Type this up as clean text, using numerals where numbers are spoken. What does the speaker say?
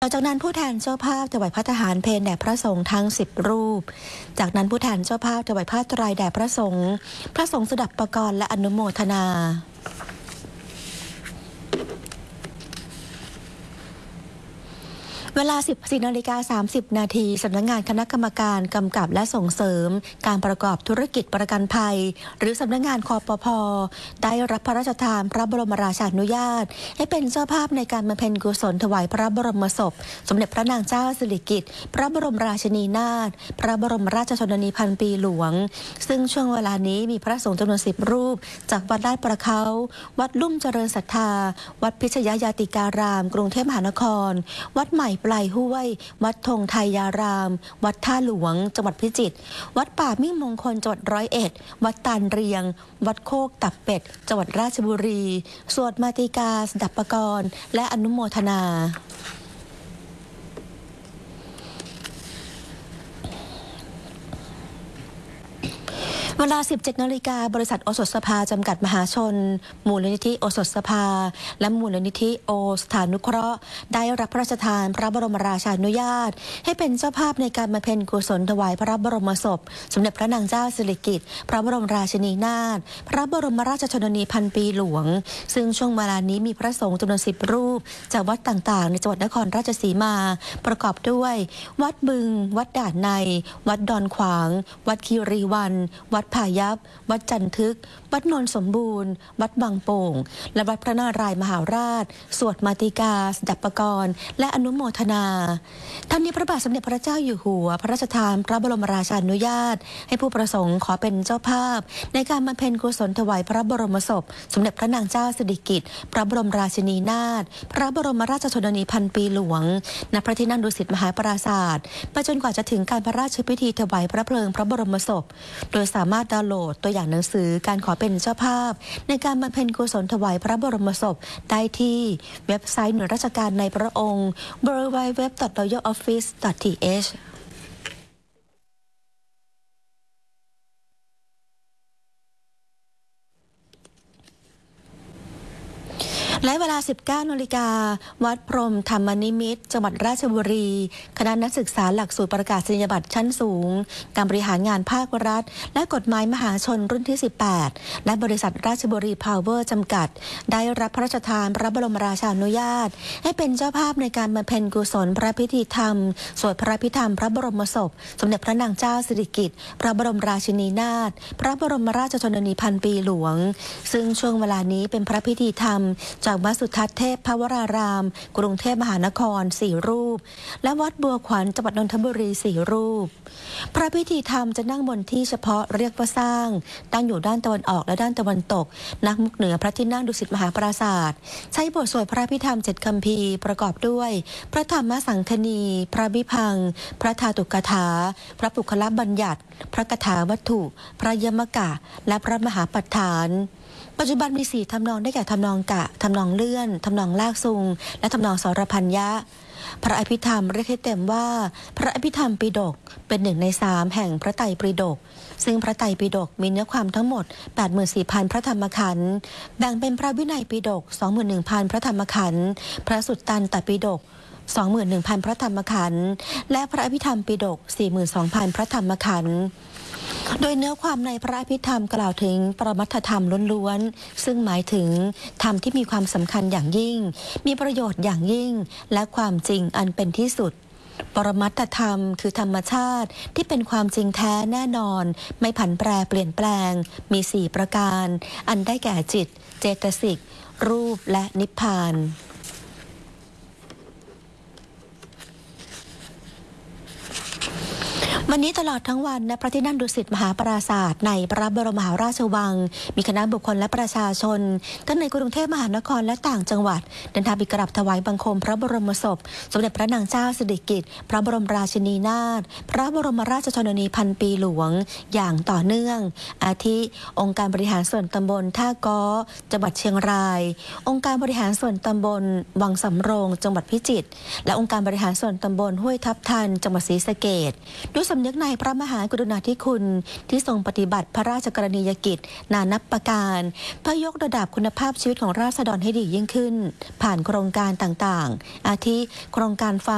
ต่อจากนั้นผู้แทนเจ้าภาพถวายพระทหารเพลแด่พระสงฆ์ทั้ง10 รูปจากนั้นผู้แทนเจ้าภาพถวายผ้าไตรแด่พระสงฆ์สดับปกรณ์และอนุโมทนาเวลา 14:30 นาทีสำนักงานคณะกรรมการกำกับและส่งเสริมการประกอบธุรกิจประกันภัยหรือสำนักงานคปภ.ได้รับพระราชทานพระบรมราชานุญาตให้เป็นเจ้าภาพในการบำเพ็ญกุศลถวายพระบรมศพสมเด็จพระนางเจ้าสิริกิติ์พระบรมราชินีนาถพระบรมราชชนนีพันปีหลวงซึ่งช่วงเวลานี้มีพระสงฆ์จำนวน10 รูปจากวัดลาดประเขาวัดลุ่มเจริญศรัทธาวัดพิชยญาติการามกรุงเทพมหานครวัดใหม่ปลายห้วยวัดธงไทยารามวัดท่าหลวงจังหวัดพิจิตรวัดป่ามิ่งมงคลจังหวัด101วัดตาลเรียงวัดโคกตับเป็ดจังหวัดราชบุรีสวดมาติกาสดับปกรณ์และอนุโมทนาเวลา 17 นาฬิกาบริษัทโอสถสภาจำกัดมหาชนมูลนิธิโอสถสภาและมูลนิธิโอสถานุเคราะห์ได้รับพระราชทานพระบรมราชานุญาตให้เป็นเจ้าภาพในการบำเพ็ญกุศลถวายพระบรมศพสมเด็จพระนางเจ้าสิริกิติ์พระบรมราชินีนาถพระบรมราชชนนีพันปีหลวงซึ่งช่วงเวลานี้มีพระสงฆ์จำนวน10 รูปจากวัดต่างๆในจังหวัดนครราชสีมาประกอบด้วยวัดบึงวัดด่านในวัดดอนขวางวัดคีรีวันวัดพายัพวัดจันทึกวัดนนสมบูรณ์วัดบางโป่งและวัดพระนารายมหาราชสวดมาติกาสดับปกรณ์และอนุโมทนาท่านนี้พระบาทสมเด็จพระเจ้าอยู่หัวพระราชทานพระบรมราชานุญาตให้ผู้ประสงค์ขอเป็นเจ้าภาพในการบำเพ็ญกุศลถวายพระบรมศพสมเด็จพระนางเจ้าสิริกิติ์พระบรมราชินีนาถพระบรมราชชนนีพันปีหลวงณพระที่นั่งดุสิตมหาปราสาทไปจนกว่าจะถึงการพระราชพิธีถวายพระเพลิงพระบรมศพโดยสามารถดาวน์โหลดตัวอย่างหนังสือการขอเป็นเจ้าภาพในการบำเพ็ญกุศลถวายพระบรมศพได้ที่เว็บไซต์หน่วยราชการในพระองค์ www.royaloffice.thและเวลา 19 นาฬิกาวัดพรหมธรรมนิมิตรจังหวัดราชบุรีคณะนักศึกษาหลักสูตรประกาศนียบัตรชั้นสูงการบริหารงานภาครัฐและกฎหมายมหาชนรุ่นที่ 18 และบริษัทราชบุรีพาวเวอร์จำกัดได้รับพระราชทานพระบรมราชานุญาตให้เป็นเจ้าภาพในการบำเพ็ญกุศลพระพิธีธรรมสวดพระพิธรรมพระบรมศพสมเด็จพระนางเจ้าสิริกิติ์พระบรมราชินีนาถพระบรมราชชนนีพันปีหลวงซึ่งช่วงเวลานี้เป็นพระพิธีธรรมจากวัดสุทัศน์เทพพวรารามกรุงเทพมหานคร4 รูปและวัดบัวขวัญจังหวัดนนทบุรี4 รูปพระพิธีธรรมจะนั่งบนที่เฉพาะเรียกว่าสร้างตั้งอยู่ด้านตะวันออกและด้านตะวันตกนักมุกเหนือพระที่นั่งดุสิตมหาปราสาทใช้บทสวดพระพิธรรม7 คัมภีร์ประกอบด้วยพระธรรมสังคณีพระวิพังค์พระธาตุกถาพระปุคละบัญญัติพระคาถาวัตถุพระยมกะและพระมหาปัฏฐานปัจจุบันมี4 ทำนองได้แก่ทำนองกะทำนองเลื่อนทำนองลากซุงและทำนองสรพัญญะพระอภิธรรมเรียกให้เต็มว่าพระอภิธรรมปิฎกเป็น1 ใน 3แห่งพระไตรปิฎกซึ่งพระไตรปิฎกมีเนื้อความทั้งหมด 84,000 พระธรรมขันธ์แบ่งเป็นพระวินัยปิฎก 21,000 พระธรรมขันธ์พระสุตตันตปิฎก 21,000 พระธรรมขันธ์และพระอภิธรรมปิฎก 42,000 พระธรรมขันธ์โดยเนื้อความในพระอภิธรรมกล่าวถึงปรมัตถธรรมล้วนๆซึ่งหมายถึงธรรมที่มีความสำคัญอย่างยิ่งมีประโยชน์อย่างยิ่งและความจริงอันเป็นที่สุดปรมัตถธรรมคือธรรมชาติที่เป็นความจริงแท้แน่นอนไม่ผันแปรเปลี่ยนแปลงมี4 ประการอันได้แก่จิตเจตสิกรูปและนิพพานวันนี้ตลอดทั้งวันณพระที่นั่งดุสิตมหาปราสาทในพระบรมมหาราชวังมีคณะบุคคลและประชาชนทั้งในกรุงเทพมหานครและต่างจังหวัดเดินทางไปกราบถวายบังคมพระบรมศพสมเด็จพระนางเจ้าสิริกิติ์พระบรมราชินีนาถพระบรมราชชนนีพันปีหลวงอย่างต่อเนื่องอาทิองค์การบริหารส่วนตำบลท่าก้อจังหวัดเชียงรายองค์การบริหารส่วนตำบลวังสำโรงจังหวัดพิจิตรและองค์การบริหารส่วนตำบลห้วยทับทันจังหวัดศรีสะเกษด้วยสำนึกในพระมหากรุณาธิคุณที่ทรงปฏิบัติพระราชกรณียกิจนานับประการเพื่อยกระดับคุณภาพชีวิตของราษฎรให้ดียิ่งขึ้นผ่านโครงการต่างๆอาทิโครงการฟาร์ม